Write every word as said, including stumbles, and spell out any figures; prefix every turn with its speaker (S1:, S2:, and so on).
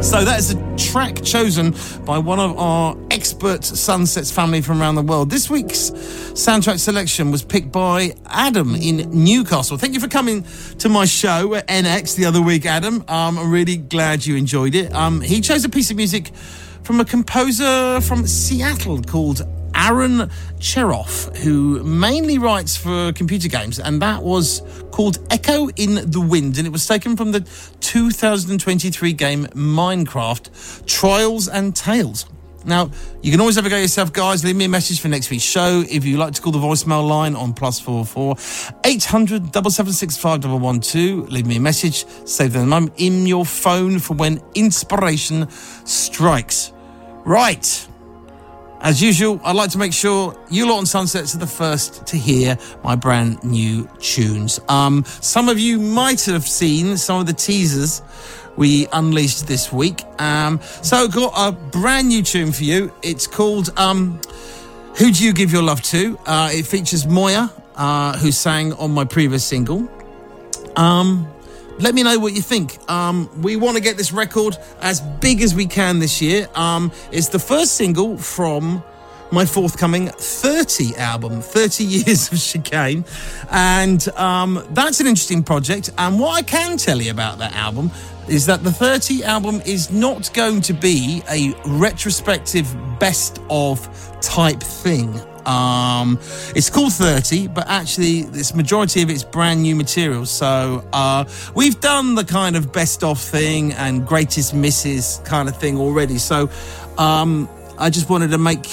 S1: So that is a track chosen by one of our expert Sunsets family from around the world. This week's soundtrack selection was picked by Adam in Newcastle. Thank you for coming to my show at N X the other week, Adam. Um, I'm really glad you enjoyed it. Um, he chose a piece of music from a composer from Seattle called Aaron Cheroff, who mainly writes for computer games, and that was called Echo in the Wind, and it was taken from the two thousand twenty-three game Minecraft Trials and Tales. Now, you can always have a go yourself, guys. Leave me a message for next week's show. If you like to call the voicemail line on plus four four eight hundred seven seven six five one one two. Leave me a message. Save the name in your phone for when inspiration strikes. Right. As usual, I'd like to make sure you lot on Sunsets are the first to hear my brand new tunes. Um, some of you might have seen some of the teasers we unleashed this week. Um, so I've got a brand new tune for you. It's called um, Who Do You Give Your Love To? Uh, it features Moya, uh, who sang on my previous single. Um... Let me know what you think. Um, we want to get this record as big as we can this year. Um, it's the first single from my forthcoming thirty album, thirty years of Chicane. And um, that's an interesting project. And what I can tell you about that album is that the thirty album is not going to be a retrospective best of type thing. Um, it's called thirty, but actually this majority of it's brand new material. So uh, we've done the kind of best of thing and greatest misses kind of thing already. So um, I just wanted to make